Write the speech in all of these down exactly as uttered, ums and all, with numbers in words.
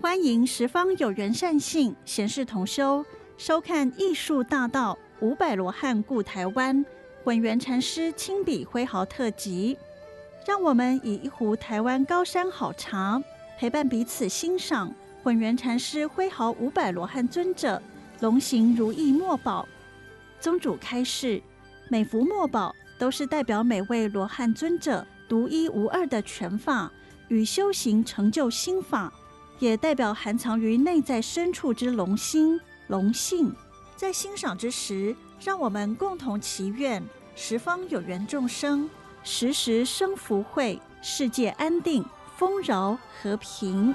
欢迎十方有缘善信贤士同修收看艺术大道五百罗汉顾台湾混元禅师亲笔挥毫特辑，让我们以一壶台湾高山好茶，陪伴彼此欣赏混元禅师挥毫五百罗汉尊者龙行如意墨宝。宗主开示，每幅墨宝都是代表每位罗汉尊者独一无二的权法与修行成就心法，也代表含藏于内在深处之龙心龙性。在欣赏之时，让我们共同祈愿十方有缘众生时时生福慧，世界安定丰饶和平。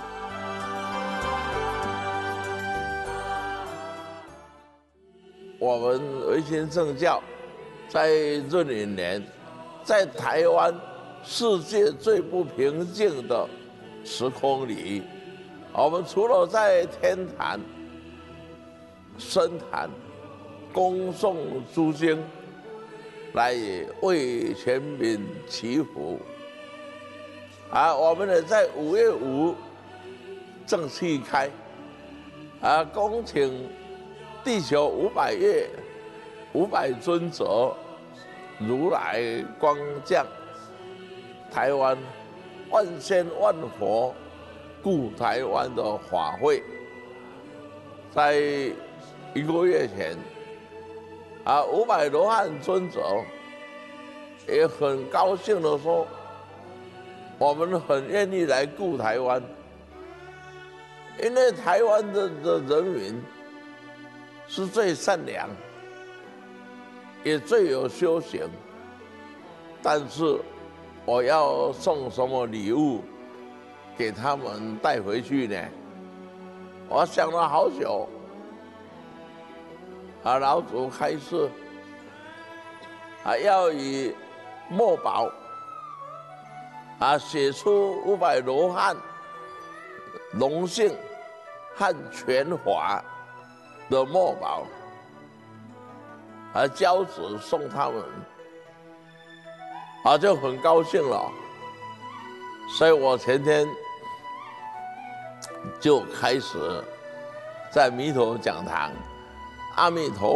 我们维新正教在闰寅年，在台湾世界最不平静的时空里，我们除了在天坛深坛恭诵诸经，来为全民祈福，啊，我们呢在五月五正气开，啊，恭请地球五百月五百尊者如来光降台湾，万仙万佛顾台湾的法会，在一个月前，啊，五百罗汉尊者也很高兴的说，我们很愿意来顾台湾，因为台湾的的人民是最善良，也最有修行。但是我要送什么礼物给他们带回去呢？我想了好久。啊，老祖开示，啊，要以墨宝啊写出五百罗汉龙性和权法的墨宝，啊，交子送他们，啊，就很高兴了。所以我前天就开始在弥陀讲堂，阿弥陀